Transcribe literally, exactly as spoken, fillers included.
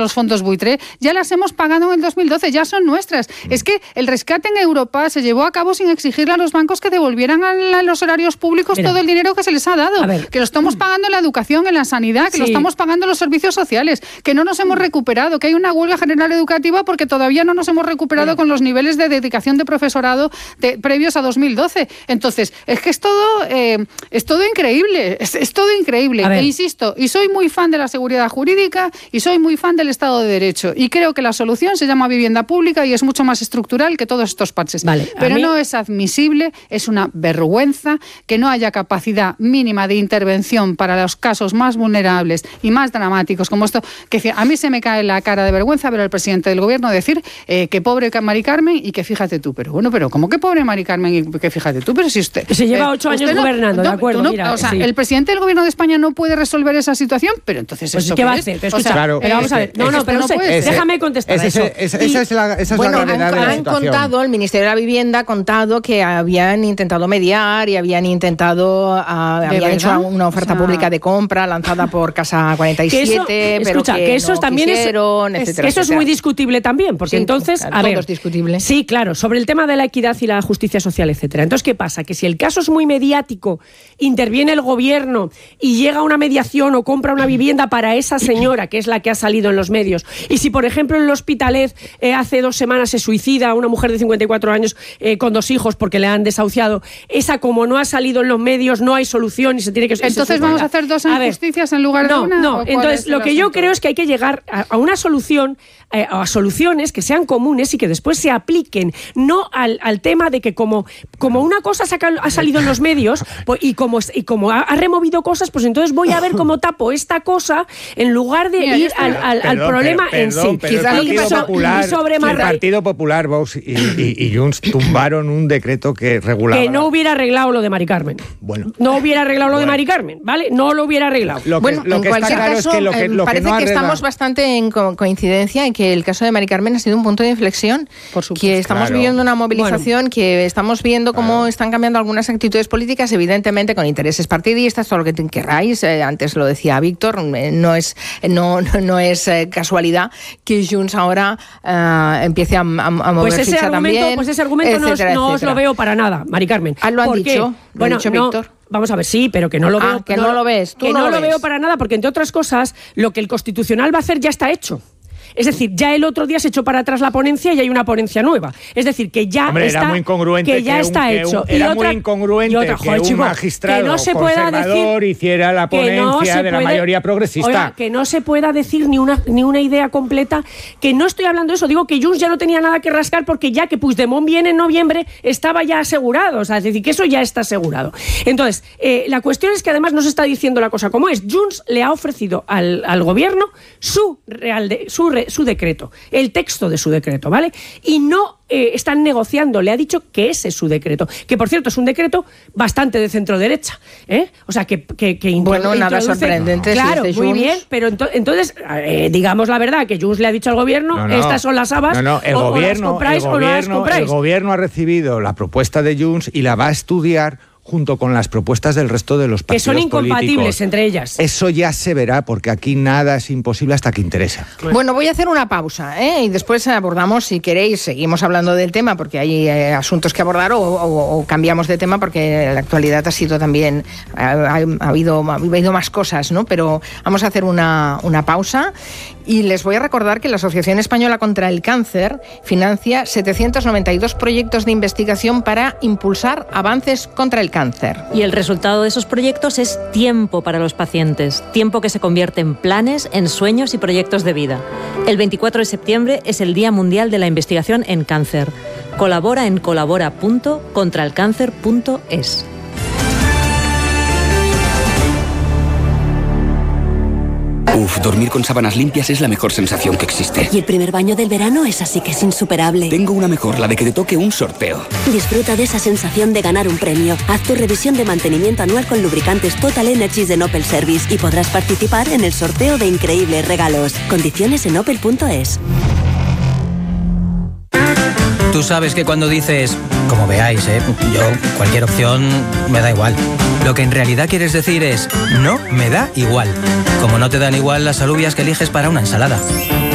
los fondos buitre, ya las hemos pagado en el dos mil doce, ya son nuestras. Es que el rescate en Europa se llevó a cabo sin exigirle a los bancos que devolvieran a los horarios públicos Mira, todo el dinero que se les ha dado. Que lo estamos pagando en la educación, en la sanidad, que sí. lo estamos pagando en los servicios sociales, que no nos hemos recuperado, que hay una huelga general educativa porque todavía no nos hemos recuperado Mira. con los niveles de dedicación de profesorado de, previos a dos mil doce. Entonces, es que es todo, eh, es todo increíble, es, es todo increíble. E insisto, y soy muy fan de la seguridad jurídica y soy muy fan del Estado de Derecho. Y creo que la solución se llama vivienda pública y es mucho más estructural que todos estos parches. Vale, Pero mí... no es admisible, es una vergüenza que no haya capacidad mínima de intervención para los casos más vulnerables y más dramáticos como esto, que a mí se me cae la cara de vergüenza ver al presidente del gobierno decir eh, que pobre Mari Carmen y que fíjate tú. Pero bueno, pero ¿cómo que pobre Mari Carmen y que fíjate tú? Pero si usted... Se lleva ocho eh, años no, gobernando, no, de acuerdo. No, mira, o sea, sí. el presidente del gobierno de España no puede resolver esa situación, pero entonces pues ¿eso ¿qué va a es? hacer? Pero, o sea, claro, pero vamos a ver. No, no, pero no, no sé. Déjame contestar ese, eso. Esa, esa es la, esa es bueno, la gravedad han, de la han situación. contado, el Ministerio de la Vivienda ha contado que habían intentado mediar y habían intentado, uh, habían verdad? hecho una oferta o sea, pública de compra lanzada por Casa cuarenta y siete, que eso, pero escucha, que, que eso no también quisieron, es, etcétera, eso etcétera. es muy discutible también, porque sí, entonces, claro, a todo ver, es discutible. Sí, claro, sobre el tema de la equidad y la justicia social, etcétera. Entonces, ¿qué pasa? Que si el caso es muy mediático, interviene el gobierno y llega a una mediación o compra una vivienda para esa señora, que es la que ha salido en los medios, y si, por ejemplo, en el Hospitalet eh, hace dos semanas se suicida una mujer de cincuenta y cuatro años eh, con dos hijos porque le han desahuciado, esa como no ha salido en los medios, no hay solución y se tiene que... Entonces vamos a hacer dos injusticias en lugar no, de una. No, entonces lo que yo creo es que hay que llegar a, a una solución, eh, a soluciones que sean comunes y que después se apliquen, no al, al tema de que como, como una cosa saca, ha salido en los medios pues, y como, y como ha, ha removido cosas, pues entonces voy a ver cómo tapo esta cosa en lugar de Mira, ir al, al, perdón, al problema pero, en perdón, sí. Pero el Partido Popular, sobre el Partido Popular, Vox y, y, y Junts tumbaron un decreto que regulaba... Que no hubiera arreglado lo de Mari Carmen. Bueno. No hubiera arreglado lo bueno. de Mari Carmen, ¿vale? No lo hubiera arreglado. Lo que, bueno, lo que en está cualquier claro caso, es que lo que, lo parece que, no que arregla... estamos bastante en co- coincidencia en que el caso de Mari Carmen ha sido un punto de inflexión. Por supuesto. Que estamos Claro. viviendo una movilización, bueno, que estamos viendo cómo claro. están cambiando algunas actitudes políticas, evidentemente con intereses partidistas, todo lo que queráis. Eh, antes lo decía Víctor, eh, no es, no, no, no es eh, casualidad que Junts ahora eh, empiece a, a, a mover pues ese ficha argumento, también. Pues ese argumento no, etcétera, no os etcétera. lo veo para nada, Mari Carmen. Ah, lo han ¿Por dicho, qué? lo bueno, ha dicho no, Víctor. Vamos a ver, sí, pero que no lo veo. Ah, que no, no lo ves. Tú que no, no lo, lo ves. veo para nada, porque entre otras cosas, lo que el Constitucional va a hacer ya está hecho. Es decir, ya el otro día se echó para atrás la ponencia y hay una ponencia nueva. Es decir, que ya Hombre, está, era muy incongruente que ya que está un, que hecho. Un, era y otra, muy incongruente y otra, joder, que chico, un magistrado que no se pueda conservador decir, hiciera la ponencia no de la puede, mayoría progresista. Oiga, que no se pueda decir ni una, ni una idea completa, que no estoy hablando de eso, digo que Junts ya no tenía nada que rascar porque ya que Puigdemont viene en noviembre estaba ya asegurado, o sea, es decir, que eso ya está asegurado. Entonces, eh, la cuestión es que además no se está diciendo la cosa como es. Junts le ha ofrecido al, al gobierno su, real de, su, re, su decreto, el texto de su decreto, ¿vale? Y no eh, están negociando, le ha dicho que ese es su decreto, que por cierto es un decreto bastante de centro derecha, ¿eh? O sea, que, que, que bueno, nada sorprendente. Claro, si es muy Junts. bien, pero ento, entonces, eh, digamos la verdad, que Junts le ha dicho al gobierno, no, no, estas son las habas, no, no, el o, gobierno, o las compráis el o no las gobierno, compráis. el gobierno ha recibido la propuesta de Junts y la va a estudiar junto con las propuestas del resto de los partidos que son incompatibles políticos. entre ellas. Eso ya se verá, porque aquí nada es imposible hasta que interesa. Bueno, voy a hacer una pausa, ¿eh? Y después abordamos, si queréis, seguimos hablando del tema porque hay eh, asuntos que abordar o, o, o cambiamos de tema porque la actualidad ha sido también, ha, ha, ha, habido, ha habido más cosas, ¿no? Pero vamos a hacer una, una pausa y les voy a recordar que la Asociación Española contra el Cáncer financia setecientos noventa y dos proyectos de investigación para impulsar avances contra el cáncer. Y el resultado de esos proyectos es tiempo para los pacientes, tiempo que se convierte en planes, en sueños y proyectos de vida. El veinticuatro de septiembre es el Día Mundial de la Investigación en Cáncer. Colabora en colabora punto contra el cáncer punto es. Uf, dormir con sábanas limpias es la mejor sensación que existe. Y el primer baño del verano es así que es insuperable. Tengo una mejor, la de que te toque un sorteo. Disfruta de esa sensación de ganar un premio. Haz tu revisión de mantenimiento anual con lubricantes Total Energies de Opel Service y podrás participar en el sorteo de increíbles regalos. Condiciones en opel punto es. Tú sabes que cuando dices, como veáis, ¿eh? yo, cualquier opción me da igual. Lo que en realidad quieres decir es, no me da igual. Como no te dan igual las alubias que eliges para una ensalada.